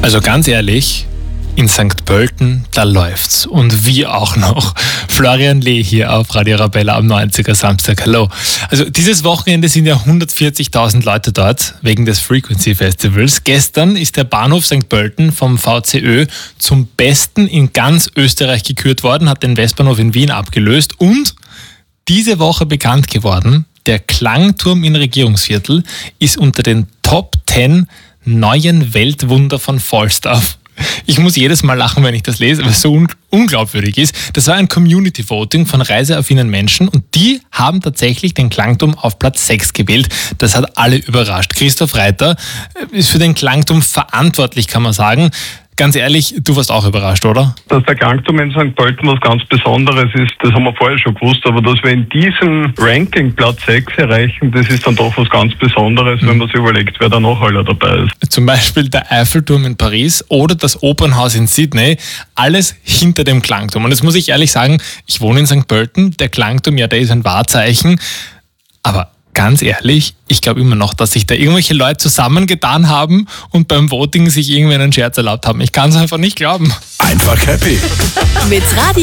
Also ganz ehrlich, in St. Pölten, da läuft's. Und wie auch noch. Florian Lee hier auf Radio Arabella am 90er Samstag. Hallo. Also dieses Wochenende sind ja 140.000 Leute dort wegen des Frequency Festivals. Gestern ist der Bahnhof St. Pölten vom VCÖ zum besten in ganz Österreich gekürt worden, hat den Westbahnhof in Wien abgelöst und diese Woche bekannt geworden, der Klangturm in Regierungsviertel ist unter den Top 10 neuen Weltwunder von Falstaff. Ich muss jedes Mal lachen, wenn ich das lese, weil es so unglaubwürdig ist. Das war ein Community Voting von reiseaffinen Menschen und die haben tatsächlich den Klangturm auf Platz 6 gewählt. Das hat alle überrascht. Christoph Reiter ist für den Klangturm verantwortlich, kann man sagen. Ganz ehrlich, du warst auch überrascht, oder? Dass der Klangturm in St. Pölten was ganz Besonderes ist, das haben wir vorher schon gewusst, aber dass wir in diesem Ranking Platz 6 erreichen, das ist dann doch was ganz Besonderes, wenn man sich überlegt, wer da noch alle dabei ist. Zum Beispiel der Eiffelturm in Paris oder das Opernhaus in Sydney, alles hinter dem Klangturm. Und jetzt muss ich ehrlich sagen, ich wohne in St. Pölten, der Klangturm, ja, der ist ein Wahrzeichen, aber ganz ehrlich, ich glaube immer noch, dass sich da irgendwelche Leute zusammengetan haben und beim Voting sich irgendwie einen Scherz erlaubt haben. Ich kann es einfach nicht glauben. Einfach happy. Mit Radio